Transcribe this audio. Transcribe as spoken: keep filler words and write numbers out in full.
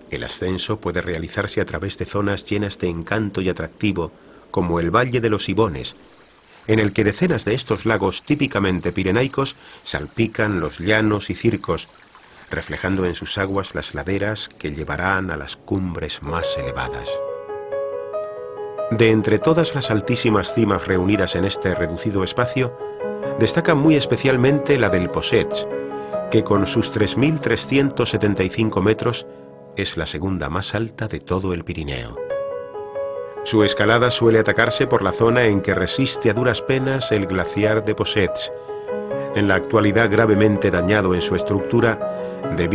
El ascenso puede realizarse a través de zonas llenas de encanto y atractivo, como el Valle de los Ibones, en el que decenas de estos lagos típicamente pirenaicos salpican los llanos y circos, reflejando en sus aguas las laderas que llevarán a las cumbres más elevadas. De entre todas las altísimas cimas reunidas en este reducido espacio, destaca muy especialmente la del Possets, que con sus tres mil trescientos setenta y cinco metros es la segunda más alta de todo el Pirineo. Su escalada suele atacarse por la zona en que resiste a duras penas el glaciar de Possets, en la actualidad gravemente dañado en su estructura debido